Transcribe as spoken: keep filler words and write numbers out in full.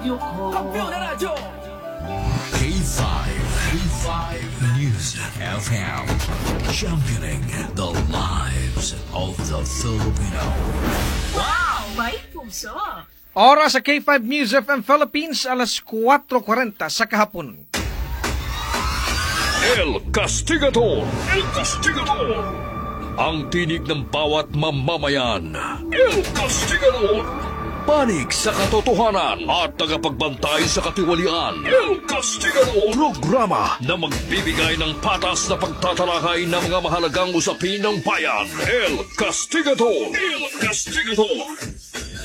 Campeón de Radyo! K five, K five News F M, championing the lives of the Filipino. Wow! May puso! Oras sa K five News F M Philippines, alas kwatro kuwarenta sa kahapon. El Castigador! El Castigador! Ang tinig ng bawat mamamayan. El Castigador! Panig sa katotohanan at tagapagbantay sa katiwalian. El Castigador! Programa na magbibigay ng patas na pagtatalakay ng mga mahalagang usapin ng bayan. El Castigador! El Castigador!